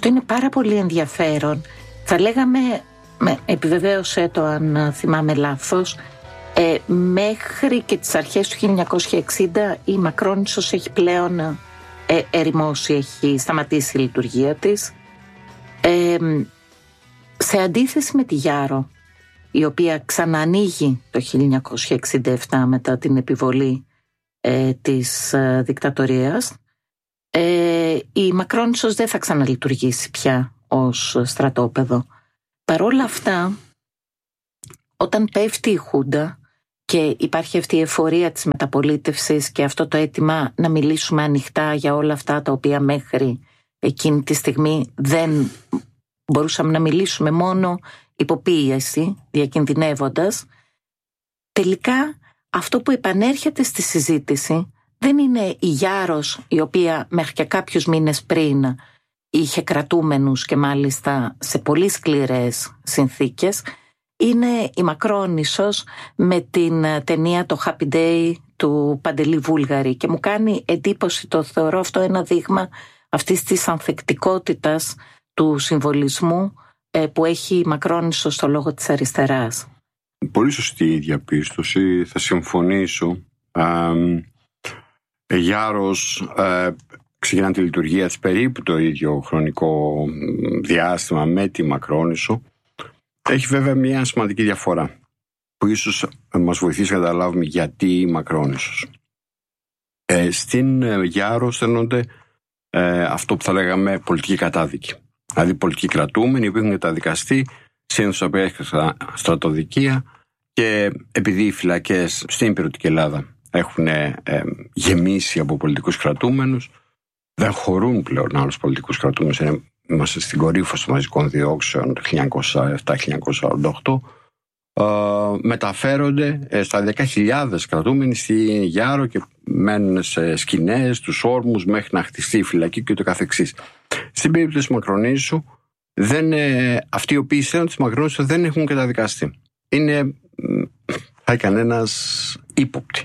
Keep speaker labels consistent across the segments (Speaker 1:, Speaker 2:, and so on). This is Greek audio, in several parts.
Speaker 1: Αυτό είναι πάρα πολύ ενδιαφέρον. Θα λέγαμε, επιβεβαίωσέ το αν θυμάμαι λάθος, μέχρι και τις αρχές του 1960 η Μακρόνισσος έχει πλέον ερημώσει, έχει σταματήσει η λειτουργία της. Σε αντίθεση με τη Γιάρο, η οποία ξαναανοίγει το 1967 μετά την επιβολή της δικτατορίας, η Μακρόνισσος δεν θα ξαναλειτουργήσει πια ως στρατόπεδο. Παρόλα αυτά, όταν πέφτει η Χούντα και υπάρχει αυτή η εφορία της μεταπολίτευσης και αυτό το αίτημα να μιλήσουμε ανοιχτά για όλα αυτά τα οποία μέχρι εκείνη τη στιγμή δεν μπορούσαμε να μιλήσουμε, μόνο υποπίεση, διακινδυνεύοντας, τελικά αυτό που επανέρχεται στη συζήτηση δεν είναι η Γιάρος, η οποία μέχρι και κάποιους μήνες πριν είχε κρατούμενους και μάλιστα σε πολύ σκληρές συνθήκες. Είναι η Μακρόνισσος με την ταινία «Το Happy Day» του Παντελή Βούλγαρη, και μου κάνει εντύπωση, το θεωρώ αυτό ένα δείγμα αυτής της ανθεκτικότητας του συμβολισμού που έχει η Μακρόνισσος στο λόγο της αριστεράς.
Speaker 2: Πολύ σωστή η διαπίστωση, θα συμφωνήσω. Γιάρος ξεκινά τη λειτουργία της περίπου το ίδιο χρονικό διάστημα με τη Μακρόνισσο. Έχει βέβαια μια σημαντική διαφορά που ίσως μας βοηθήσει να καταλάβουμε γιατί η Μακρόνισσος. Στην Γιάρο στέλνονται αυτό που θα λέγαμε πολιτική κατάδικη. Δηλαδή πολιτικοί κρατούμενοι που έχουν καταδικαστεί συνήθως από στρατοδικεία, και επειδή οι φυλακές στην υπηρετική Ελλάδα έχουν γεμίσει από πολιτικούς κρατούμενους, δεν χωρούν πλέον άλλους πολιτικούς κρατούμενους. Είμαστε στην κορύφωση των μαζικών διώξεων το 1947-1948. Μεταφέρονται στα 10.000 κρατούμενοι στη Γιάρο και μένουν σε σκηνές, τους όρμους, μέχρι να χτιστεί η φυλακή και το καθεξής. Στην περίπτωση της Μακρονήσου, αυτοί οι οποίοι στέλνουν της Μακρονήσου δεν έχουν καταδικαστεί. Είναι κανένας ύποπτη.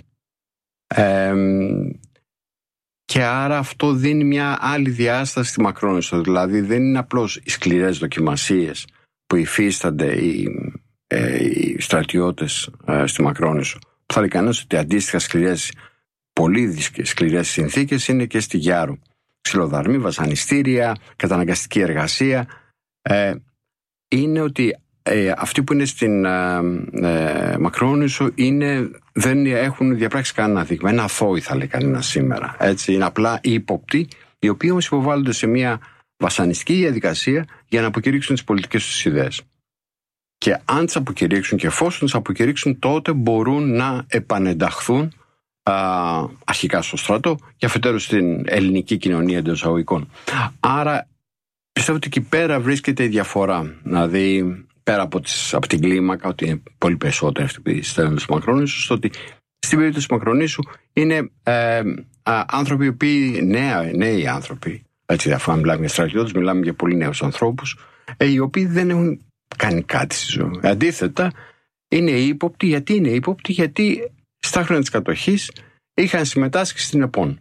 Speaker 2: Και άρα αυτό δίνει μια άλλη διάσταση στη Μακρόνισσο. Δηλαδή δεν είναι απλώς οι σκληρές δοκιμασίες που υφίστανται οι στρατιώτες στη Μακρόνισσο. Θα λέει κανένας ότι αντίστοιχα πολύ σκληρές συνθήκες είναι και στη Γιάρο. Ξυλοδαρμοί, βασανιστήρια, καταναγκαστική εργασία. Είναι ότι αυτοί που είναι στην Μακρόνισσο δεν έχουν διαπράξει κανένα δείγμα. Είναι αθώοι, θα λέει κανένα σήμερα. Έτσι, είναι απλά οι ύποπτοι, οι οποίοι όμως υποβάλλονται σε μια βασανιστική διαδικασία για να αποκηρύξουν τις πολιτικές τους ιδέες. Και αν τις αποκηρύξουν και εφόσον τις αποκηρύξουν, τότε μπορούν να επανενταχθούν αρχικά στο στρατό και αφετέρου στην ελληνική κοινωνία εντός εισαγωγικών. Άρα πιστεύω ότι εκεί πέρα βρίσκεται η διαφορά. Δηλαδή, πέρα από την κλίμακα, ότι είναι πολύ περισσότερο αυτοί που στέλνουν της Μακρόνισσου, ότι στην περίπτωση της Μακρονήσου είναι άνθρωποι οι οποίοι, νέοι άνθρωποι, έτσι, αφού μιλάμε για στρατιώτες, μιλάμε για πολύ νέους ανθρώπους, οι οποίοι δεν έχουν κάνει κάτι στη ζωή. Αντίθετα, είναι ύποπτοι. Γιατί είναι ύποπτοι? Γιατί στα χρόνια της κατοχής είχαν συμμετάσχει στην ΕΠΟΝ.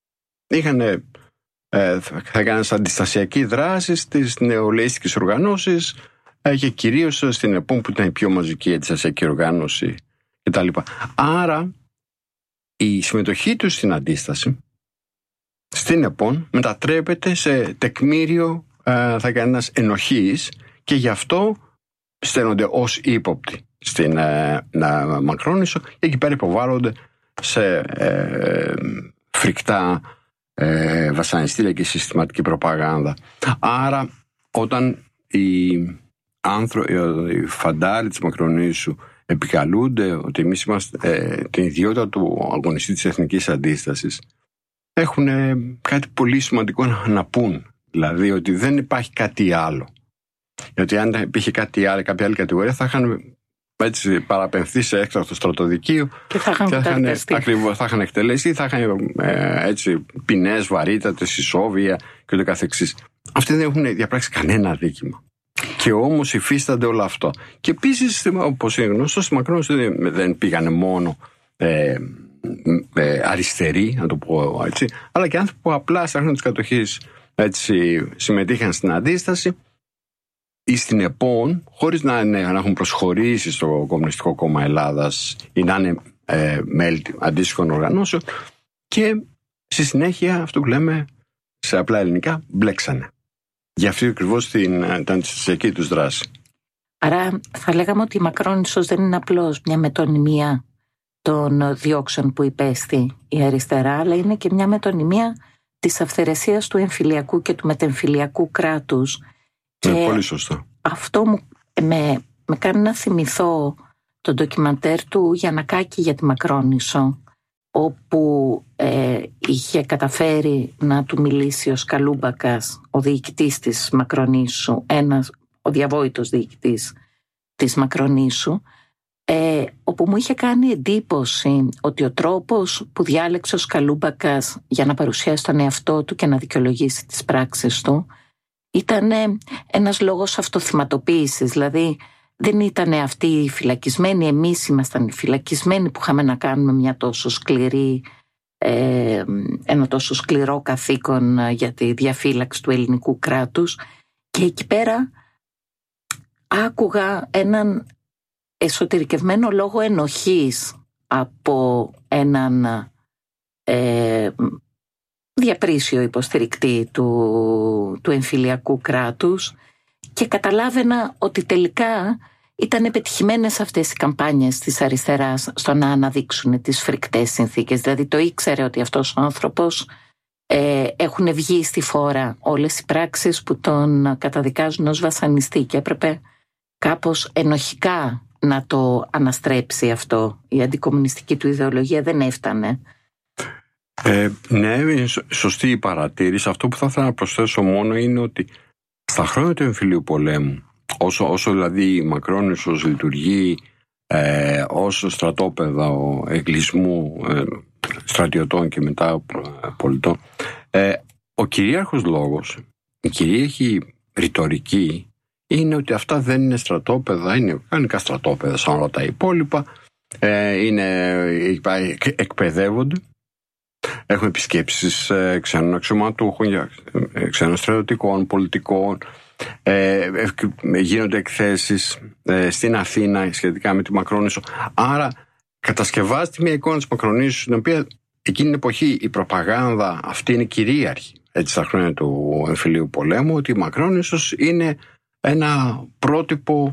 Speaker 2: Θα έκαναν αντιστασιακή δράση στις νεολαίστικες οργανώσεις και κυρίως στην ΕΠΟΝ που ήταν η πιο μαζική αντιστασιακή οργάνωση κτλ. Άρα η συμμετοχή τους στην αντίσταση στην ΕΠΟΝ μετατρέπεται σε τεκμήριο θα κανένας ενοχής, και γι' αυτό στέλνονται ως ύποπτοι στην Μακρόνισσο και εκεί πέρα υποβάλλονται σε φρικτά βασανιστήρια και συστηματική προπαγάνδα. Άρα όταν οι φαντάροι της Μακρονήσου επικαλούνται ότι εμείς είμαστε την ιδιότητα του αγωνιστή της εθνικής αντίστασης, έχουν κάτι πολύ σημαντικό να πούν. Δηλαδή ότι δεν υπάρχει κάτι άλλο. Γιατί αν υπήρχε κάποια άλλη κατηγορία, θα είχαν έτσι παραπεμφθεί σε έκτακτο στρατοδικείο
Speaker 1: και θα
Speaker 2: είχαν εκτελέσει, θα είχαν έτσι ποινές βαρύτατες, ισόβια και το καθεξής. Αυτοί δεν έχουν διαπράξει κανένα δίκημα. Και όμως υφίστανται όλα αυτό. Και επίσης, όπως είναι γνωστό, στη Μακρόνισσο δεν πήγανε μόνο αριστεροί, να το πω έτσι, αλλά και άνθρωποι που απλά στα χρόνια της κατοχής έτσι συμμετείχαν στην αντίσταση ή στην ΕΠΟΝ, χωρίς να έχουν προσχωρήσει στο Κομμουνιστικό Κόμμα Ελλάδας ή να είναι μέλη αντίστοιχων οργανώσεων, και στη συνέχεια, αυτό που λέμε σε απλά ελληνικά, μπλέξανε. Για αυτή ακριβώς την αντιστασιακή τους δράση.
Speaker 1: Άρα θα λέγαμε ότι η Μακρόνισσος δεν είναι απλώς μια μετωνυμία των διώξεων που υπέστη η αριστερά, αλλά είναι και μια μετωνυμία της αυθαιρεσίας του εμφυλιακού και του μετεμφυλιακού κράτους.
Speaker 2: Και πολύ σωστό.
Speaker 1: Αυτό με κάνει να θυμηθώ το ντοκιμαντέρ του Γιαννακάκη για τη Μακρόνισσο, όπου είχε καταφέρει να του μιλήσει ο Σκαλούμπακας, ο διοικητής της Μακρονήσου, ο διαβόητος διοικητής της Μακρονήσου, όπου μου είχε κάνει εντύπωση ότι ο τρόπος που διάλεξε ο Σκαλούμπακας για να παρουσιάσει τον εαυτό του και να δικαιολογήσει τις πράξεις του ήταν ένας λόγος αυτοθυματοποίησης. Δηλαδή δεν ήταν αυτοί οι φυλακισμένοι, εμείς ήμασταν οι φυλακισμένοι που είχαμε να κάνουμε ένα τόσο σκληρό καθήκον για τη διαφύλαξη του ελληνικού κράτους, και εκεί πέρα άκουγα έναν εσωτερικευμένο λόγο ενοχής από έναν διαπρίσιο υποστηρικτή του εμφυλιακού κράτους, και καταλάβαινα ότι τελικά ήταν επιτυχημένες αυτές οι καμπάνιες της αριστεράς στο να αναδείξουν τις φρικτές συνθήκες. Δηλαδή το ήξερε ότι αυτός ο άνθρωπος έχουν βγει στη φόρα όλες οι πράξεις που τον καταδικάζουν ως βασανιστή, και έπρεπε κάπως ενοχικά να το αναστρέψει αυτό. Η αντικομμουνιστική του ιδεολογία δεν έφτανε.
Speaker 2: Ναι, είναι σωστή η παρατήρηση. Αυτό που θα ήθελα να προσθέσω μόνο είναι ότι στα χρόνια του εμφυλίου πολέμου, όσο δηλαδή η Μακρόνισσος λειτουργεί ως στρατόπεδο εγκλισμού στρατιωτών και μετά πολιτών, ο κυρίαρχος λόγος, η κυρίαρχη ρητορική δεν είναι στρατόπεδα, είναι κανονικά στρατόπεδα σαν όλα τα υπόλοιπα, εκπαιδεύονται, έχουν επισκέψεις ξένων αξιωματούχων, ξένων στρατιωτικών, πολιτικών, γίνονται εκθέσεις στην Αθήνα σχετικά με τη Μακρόνισσο. Άρα κατασκευάζεται μια εικόνα της Μακρονήσου, στην οποία εκείνη την εποχή η προπαγάνδα αυτή είναι κυρίαρχη, έτσι στα χρόνια του εμφυλίου πολέμου, ότι η Μακρόνισσος είναι ένα πρότυπο,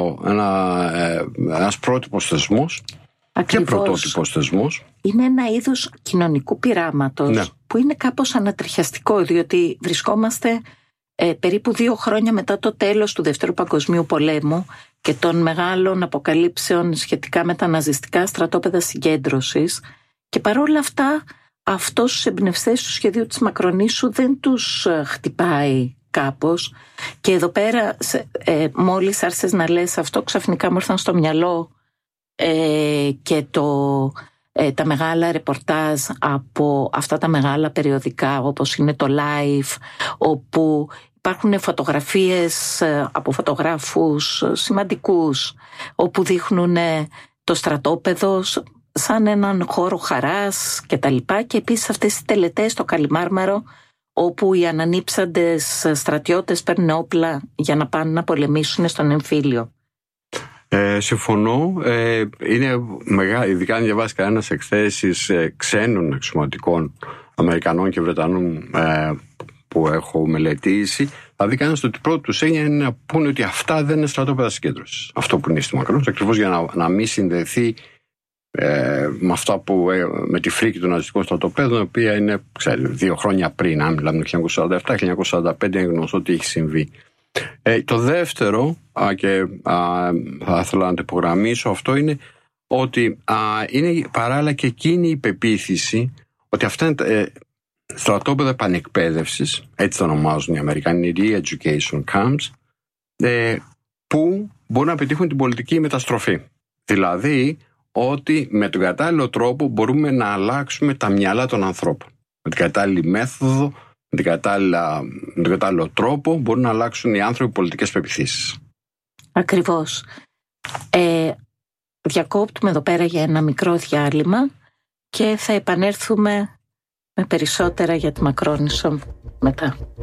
Speaker 2: ένας πρότυπος θεσμός.
Speaker 1: Ακριβώς.
Speaker 2: Και πρωτότυπος θεσμός.
Speaker 1: Είναι ένα είδος κοινωνικού πειράματος, ναι, που είναι κάπως ανατριχιαστικό, διότι βρισκόμαστε περίπου 2 χρόνια μετά το τέλος του Δεύτερου Παγκοσμίου Πολέμου και των μεγάλων αποκαλύψεων σχετικά με τα ναζιστικά στρατόπεδα συγκέντρωσης, και παρόλα αυτά αυτός στους εμπνευστές του σχεδίου της Μακρονήσου δεν τους χτυπάει κάπως. Και εδώ πέρα μόλις άρχισες να λες αυτό, ξαφνικά μου ήρθαν στο μυαλό και τα μεγάλα ρεπορτάζ από αυτά τα μεγάλα περιοδικά όπως είναι το Life, όπου υπάρχουν φωτογραφίες από φωτογράφους σημαντικούς, όπου δείχνουν το στρατόπεδο σαν έναν χώρο χαράς και τα λοιπά, και επίσης αυτές οι τελετές στο Καλιμάρμαρο, όπου οι ανανύψαντες στρατιώτες παίρνουν όπλα για να πάνε να πολεμήσουν στον εμφύλιο.
Speaker 2: Συμφωνώ. Είναι μεγάλη, ειδικά αν διαβάσει κανένας εκθέσεις ξένων αξιωματικών Αμερικανών και Βρετανών που έχω μελετήσει, θα δει κανένας ότι πρώτο τους έννοια είναι να πούνε ότι αυτά δεν είναι στρατόπεδα συγκέντρωσης. Αυτό που είναι στη Μακρόνισσο, ακριβώς για να μην συνδεθεί με αυτά με τη φρίκη των ναζιστικών στρατοπέδων, η οποία είναι 2 χρόνια πριν, αν μιλάμε το 1947-1945, είναι γνωστό τι έχει συμβεί. Το δεύτερο, και θα ήθελα να το υπογραμμίσω αυτό, είναι ότι είναι παράλληλα και εκείνη η πεποίθηση ότι αυτά είναι στρατόπεδα επανεκπαίδευσης, έτσι τα ονομάζουν οι Αμερικανοί, re-education camps, που μπορούν να πετύχουν την πολιτική μεταστροφή. Δηλαδή ότι με τον κατάλληλο τρόπο μπορούμε να αλλάξουμε τα μυαλά των ανθρώπων. Με την κατάλληλη μέθοδο, με τον κατάλληλο τρόπο μπορούν να αλλάξουν οι άνθρωποι πολιτικές πεποιθήσεις.
Speaker 1: Ακριβώς. Διακόπτουμε εδώ πέρα για ένα μικρό διάλειμμα και θα επανέλθουμε με περισσότερα για τη Μακρόνισσο μετά.